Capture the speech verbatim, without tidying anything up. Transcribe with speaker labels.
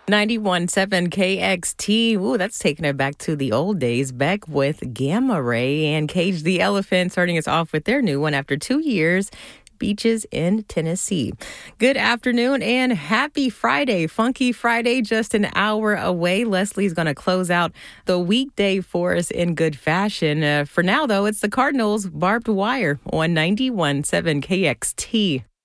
Speaker 1: ninety-one point seven K X T. Ooh, that's taking it back to the old days. Beck with Gamma Ray and Cage the Elephant starting us off with their new one after two years. Beaches in Tennessee. Good afternoon and happy Friday. Funky Friday, just an hour away. Leslie's going to close out the weekday for us in good fashion. Uh, for now, though, it's the Cardinals' Barbed Wire on ninety-one point seven K X T.